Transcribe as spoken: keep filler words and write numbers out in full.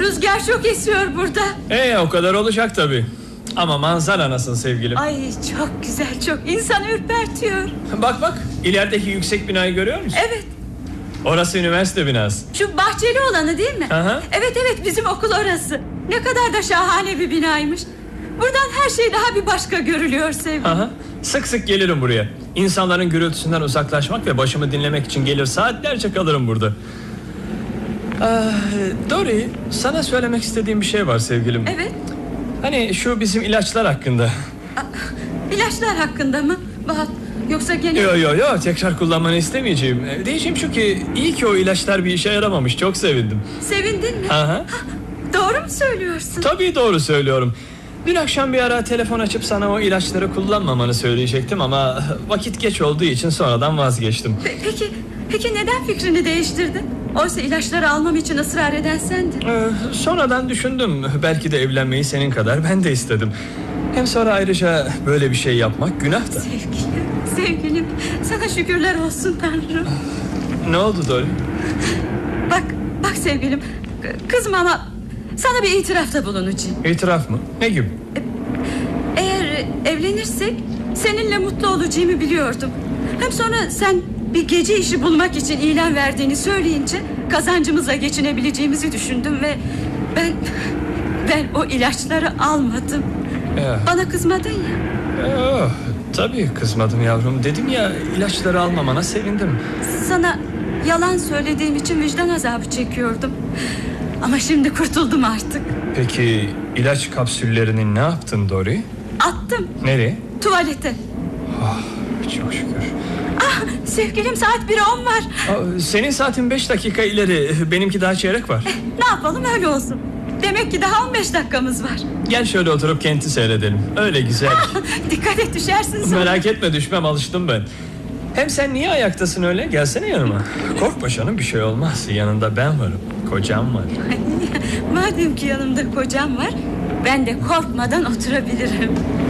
Rüzgar çok esiyor burada. Ee, o kadar olacak tabii. Ama manzara nasıl sevgilim? Ay çok güzel, çok insanı ürpertiyor. Bak bak, ilerideki yüksek binayı görüyor musun? Evet. Orası üniversite binası. Şu bahçeli olanı değil mi? Aha. Evet evet, bizim okul orası. Ne kadar da şahane bir binaymış. Buradan her şey daha bir başka görülüyor sevgilim. Aha. Sık sık gelirim buraya. İnsanların gürültüsünden uzaklaşmak ve başımı dinlemek için gelir, saatlerce kalırım burada. Ee, Dory, sana söylemek istediğim bir şey var sevgilim. Evet. Hani şu bizim ilaçlar hakkında. İlaçlar hakkında mı? Bahat, yoksa gene... Yo yo yo, tekrar kullanmanı istemeyeceğim. Diyeceğim şu ki, iyi ki o ilaçlar bir işe yaramamış. Çok sevindim. Sevindin mi? Aha. Ha, doğru mu söylüyorsun? Tabii doğru söylüyorum. Dün akşam bir ara telefon açıp sana o ilaçları kullanmamanı söyleyecektim ama vakit geç olduğu için sonradan vazgeçtim. Pe- peki, peki neden fikrini değiştirdin? Oysa ilaçları almam için ısrar eden sendin. Ee, sonradan düşündüm. Belki de evlenmeyi senin kadar ben de istedim. Hem sonra ayrıca böyle bir şey yapmak günah da. Sevgilim, sevgilim, sana şükürler olsun Tanrım. Ne oldu Dory? Bak, bak sevgilim, kızma ama sana bir itirafta bulunacağım. İtiraf mı? Ne gibi? Eğer evlenirsek seninle mutlu olacağımı biliyordum. Hem sonra sen bir gece işi bulmak için ilan verdiğini söyleyince kazancımıza geçinebileceğimizi düşündüm ve ben ben o ilaçları almadım. Ya. Bana kızmadın ya. Ya, tabii kızmadım yavrum. Dedim ya, ilaçları almamana sevindim. Sana yalan söylediğim için vicdan azabı çekiyordum. Ama şimdi kurtuldum artık. Peki ilaç kapsüllerini ne yaptın Dory? Attım. Nereye? Tuvalete. Oh, çok şükür. Ah, sevgilim, saat bire on var. Aa, senin saatin beş dakika ileri. Benimki daha çeyrek var. Eh, ne yapalım, öyle olsun. Demek ki daha on beş dakikamız var. Gel şöyle oturup kenti seyredelim. Öyle güzel. Ah, dikkat et, düşersin sonra. Merak etme, düşmem, alıştım ben. Hem sen niye ayaktasın öyle? Gelsene yanıma. Korkma canım, bir şey olmaz. Yanında ben varım. Kocam var. Madem ki yanımda kocam var, ben de korkmadan oturabilirim.